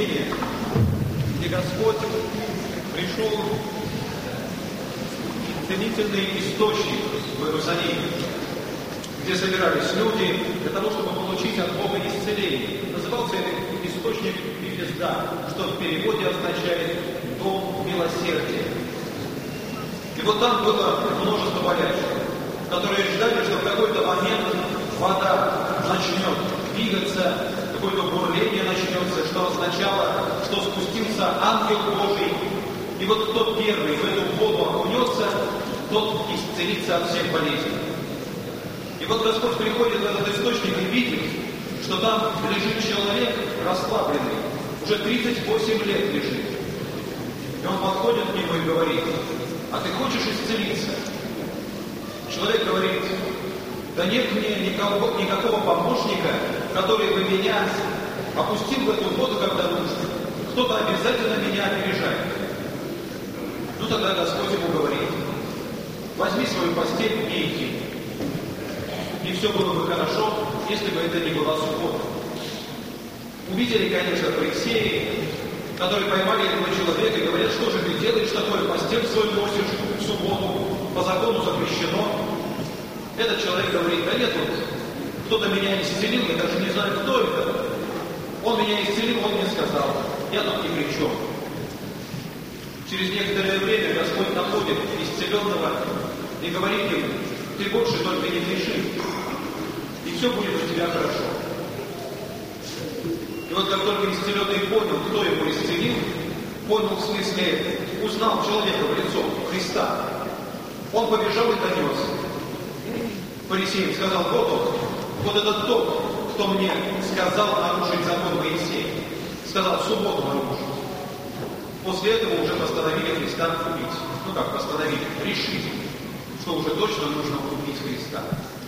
воскресенье, где Господь пришел в целительный источник в Иерусалиме, где собирались люди для того, чтобы получить от Бога исцеление. Назывался этот источник Вифезда, что в переводе означает «дом милосердия». И вот там было множество болящих, которые ждали, что в какой-то момент вода начнет двигаться, какое-то бурление начнется, что означало, что спустился ангел Божий. И вот кто первый в эту воду окунется, тот исцелится от всех болезней. И вот Господь приходит в этот источник и видит, что там лежит человек расслабленный, уже 38 лет лежит. И он подходит к нему и говорит: а ты хочешь исцелиться? Человек говорит: да нет мне никакого помощника, который бы меня опустил в эту воду, когда нужно. Кто-то обязательно меня опережает. Ну тогда Господь ему говорит: возьми свою постель и иди. И все было бы хорошо, если бы это не была суббота. Увидели, конечно, фарисеи, которые поймали этого человека и говорят: что же ты делаешь такое, постель свою носишь в субботу, по закону запрещено. Этот человек говорит: да нет, вот кто-то меня исцелил, я даже не знаю, кто это. Он меня исцелил, он мне сказал, я тут ни при чем. Через некоторое время Господь находит исцеленного и говорит ему: ты больше только не греши, и все будет у тебя хорошо. И вот как только исцеленный понял, кто его исцелил, понял в смысле, узнал человека в лицо, Христа, он побежал и донес. Фарисеям сказал: вот этот тот, кто мне сказал нарушить закон Моисея, сказал в субботу нарушить. После этого уже постановили Христа убить. Ну как постановили? Решили, что уже точно нужно убить Христа.